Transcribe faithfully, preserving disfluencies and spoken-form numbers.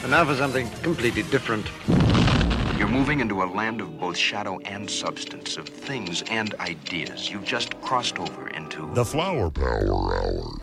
And now for something completely different. You're moving into a land of both shadow and substance, of things and ideas. You've just crossed over into... The Flower Power Hour.